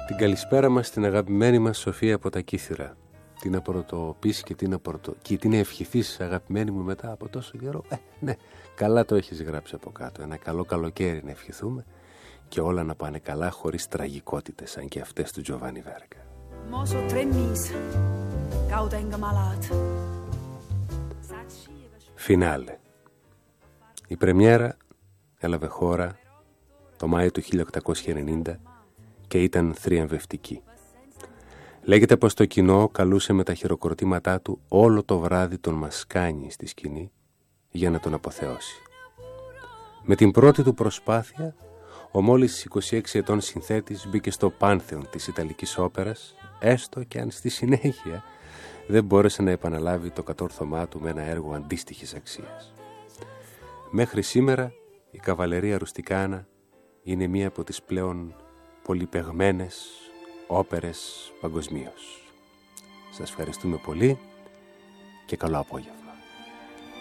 Την καλησπέρα μας στην αγαπημένη μας Σοφία από τα Κύθυρα. Τι να πρωτοποιήσει και τι να ευχηθείς, αγαπημένη μου, μετά από τόσο καιρό. Ναι, καλά το έχεις γράψει από κάτω. Ένα καλό καλοκαίρι να ευχηθούμε και όλα να πάνε καλά χωρίς τραγικότητες σαν και αυτές του Giovanni Verga. Φινάλε. Η πρεμιέρα έλαβε χώρα το Μάιο του 1890 και ήταν θριαμβευτική. Λέγεται πως το κοινό καλούσε με τα χειροκροτήματά του όλο το βράδυ τον Μασκάνι στη σκηνή για να τον αποθεώσει. Με την πρώτη του προσπάθεια, ο μόλις 26 ετών συνθέτης μπήκε στο πάνθεον της Ιταλικής όπερας, έστω και αν στη συνέχεια δεν μπόρεσε να επαναλάβει το κατόρθωμά του με ένα έργο αντίστοιχης αξίας. Μέχρι σήμερα η Καβαλερία Ρουστικάνα είναι μία από τις πλέον πολυπαιγμένες όπερες παγκοσμίως. Σας ευχαριστούμε πολύ και καλό απόγευμα.